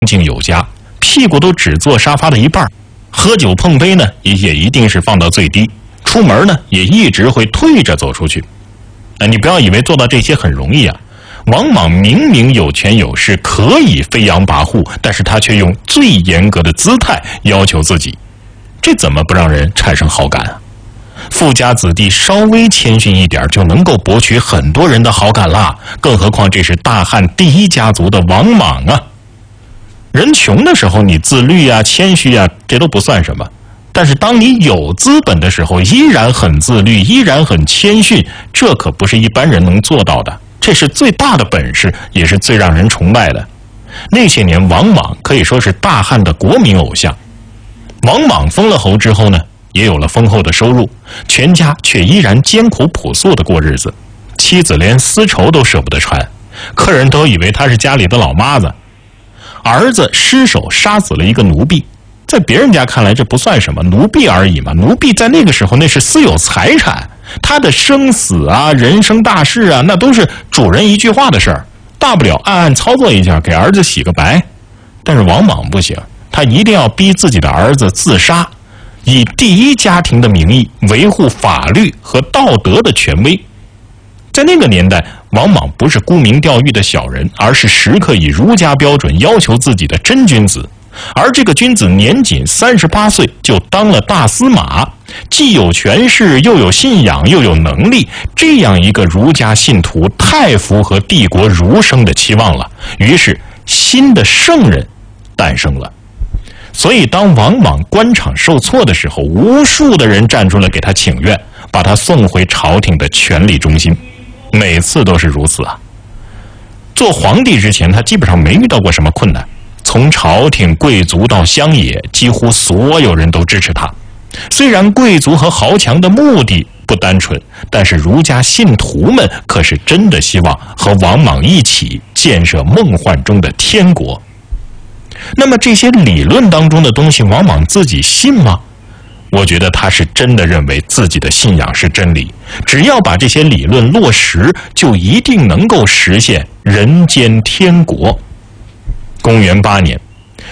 敬有加，屁股都只坐沙发的一半，喝酒碰杯呢也一定是放到最低，出门呢也一直会退着走出去。你不要以为做到这些很容易啊。王莽明明有权有势，可以飞扬跋扈，但是他却用最严格的姿态要求自己，这怎么不让人产生好感啊？富家子弟稍微谦逊一点就能够博取很多人的好感啦，更何况这是大汉第一家族的王莽啊！人穷的时候你自律啊、谦虚啊，这都不算什么，但是当你有资本的时候依然很自律，依然很谦逊，这可不是一般人能做到的，这是最大的本事，也是最让人崇拜的。那些年王莽可以说是大汉的国民偶像。王莽封了侯之后呢，也有了丰厚的收入，全家却依然艰苦朴素的过日子，妻子连丝绸都舍不得穿，客人都以为她是家里的老妈子。儿子失手杀死了一个奴婢，在别人家看来这不算什么，奴婢而已嘛，奴婢在那个时候那是私有财产，他的生死啊、人生大事啊，那都是主人一句话的事儿，大不了暗暗操作一下，给儿子洗个白。但是王莽不行，他一定要逼自己的儿子自杀，以第一家庭的名义维护法律和道德的权威。在那个年代，王莽不是沽名钓誉的小人，而是时刻以儒家标准要求自己的真君子。而这个君子年仅38岁就当了大司马，既有权势，又有信仰，又有能力，这样一个儒家信徒太符合帝国儒生的期望了。于是新的圣人诞生了。所以当王莽官场受挫的时候，无数的人站出来给他请愿，把他送回朝廷的权力中心，每次都是如此啊。做皇帝之前，他基本上没遇到过什么困难，从朝廷、贵族到乡野，几乎所有人都支持他。虽然贵族和豪强的目的不单纯，但是儒家信徒们可是真的希望和王莽一起建设梦幻中的天国。那么这些理论当中的东西，王莽自己信吗？我觉得他是真的认为自己的信仰是真理，只要把这些理论落实，就一定能够实现人间天国。公元8年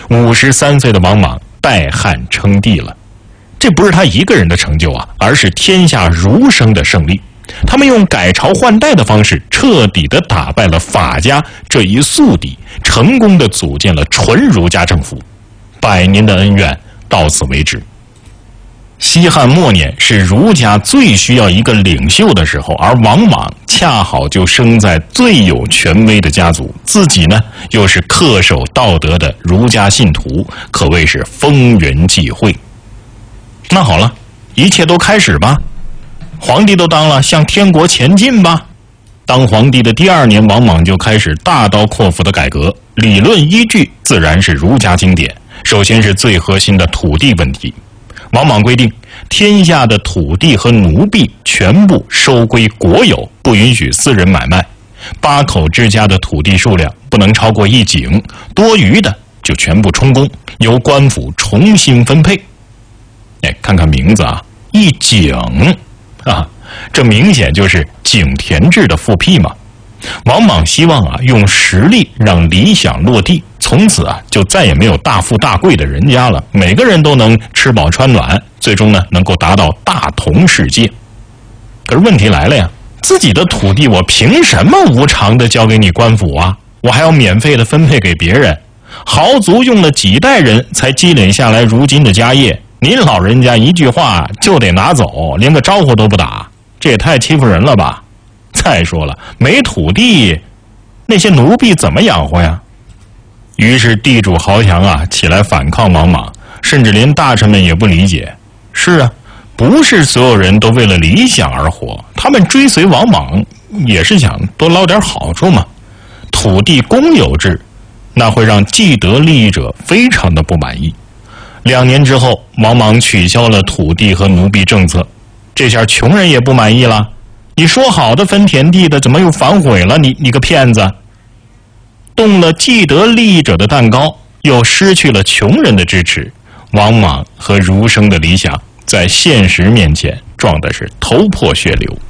，53岁的王莽代汉称帝了。这不是他一个人的成就啊，而是天下儒生的胜利。他们用改朝换代的方式，彻底地打败了法家这一宿敌，成功地组建了纯儒家政府。100年的恩怨到此为止。西汉末年是儒家最需要一个领袖的时候，而王莽恰好就生在最有权威的家族，自己呢又是恪守道德的儒家信徒，可谓是风云际会。那好了，一切都开始吧，皇帝都当了，向天国前进吧。当皇帝的第2年，王莽就开始大刀阔斧的改革，理论依据自然是儒家经典。首先是最核心的土地问题，王莽规定，天下的土地和奴婢全部收归国有，不允许私人买卖。8口之家的土地数量不能超过1井，多余的就全部充公，由官府重新分配。看看名字啊，1井啊，这明显就是井田制的复辟嘛。王莽希望啊，用实力让理想落地，从此啊，就再也没有大富大贵的人家了，每个人都能吃饱穿暖，最终呢，能够达到大同世界。可是问题来了呀，自己的土地我凭什么无偿的交给你官府啊？我还要免费的分配给别人？豪族用了几代人才积累下来如今的家业，您老人家一句话就得拿走，连个招呼都不打，这也太欺负人了吧。再说了，没土地，那些奴婢怎么养活呀？于是地主豪强啊起来反抗王莽，甚至连大臣们也不理解。是啊，不是所有人都为了理想而活，他们追随王莽也是想多捞点好处嘛。土地公有制，那会让既得利益者非常的不满意。2年之后，王莽取消了土地和奴婢政策，这下穷人也不满意了。你说好的分田地的，怎么又反悔了？你个骗子！动了既得利益者的蛋糕，又失去了穷人的支持，王莽和儒生的理想在现实面前撞的是头破血流。